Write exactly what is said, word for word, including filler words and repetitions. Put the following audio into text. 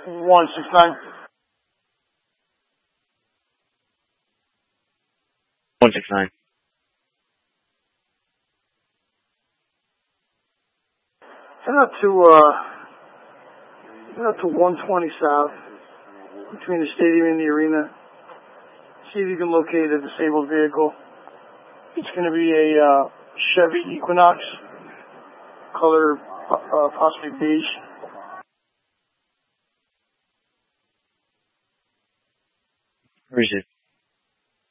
one six nine. one six nine. Head out to, uh, head out to one twenty South, between the stadium and the arena. See if you can locate a disabled vehicle. It's going to be a uh, Chevy Equinox, color uh, possibly beige. Where is it?